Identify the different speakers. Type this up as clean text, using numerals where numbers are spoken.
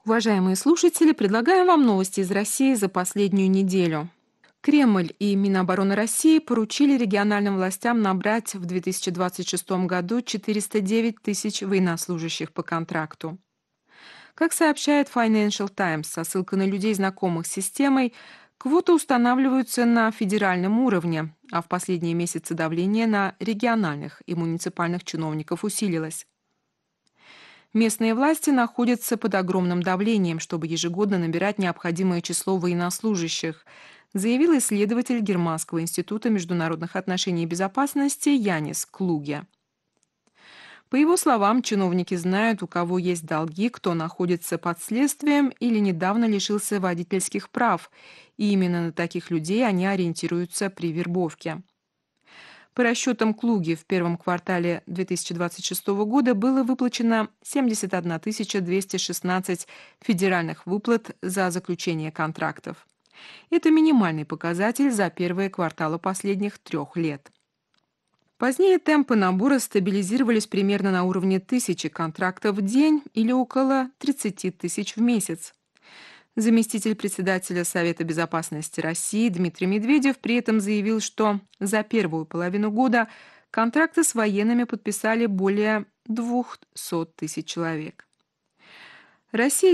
Speaker 1: Уважаемые слушатели, предлагаем вам новости из России за последнюю неделю. Кремль и Минобороны России поручили региональным властям набрать в 2026 году 409 тысяч военнослужащих по контракту. Как сообщает Financial Times со ссылкой на людей, знакомых с системой, квоты устанавливаются на федеральном уровне, а в последние месяцы давление на региональных и муниципальных чиновников усилилось. Местные власти находятся под огромным давлением, чтобы ежегодно набирать необходимое число военнослужащих, заявил исследователь Германского института международных отношений и безопасности Янис Клуге. По его словам, чиновники знают, у кого есть долги, кто находится под следствием или недавно лишился водительских прав, и именно на таких людей они ориентируются при вербовке. По расчетам Клуги, в первом квартале 2026 года было выплачено 71 216 федеральных выплат за заключение контрактов. Это минимальный показатель за первые кварталы последних 3 лет. Позднее темпы набора стабилизировались примерно на уровне 1000 контрактов в день или около 30 тысяч в месяц. Заместитель председателя Совета безопасности России Дмитрий Медведев при этом заявил, что за первую половину года контракты с военными подписали более 200 тысяч человек. Россия